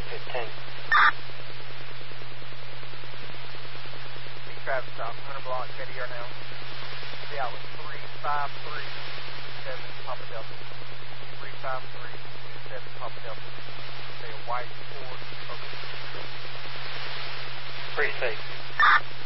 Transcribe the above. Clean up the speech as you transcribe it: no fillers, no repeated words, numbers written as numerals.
1015. Traffic stop, 100 block, KDR now. The outlet 3537 Papa Delta. 3537 Papa Delta. Say a white Ford. Pretty safe.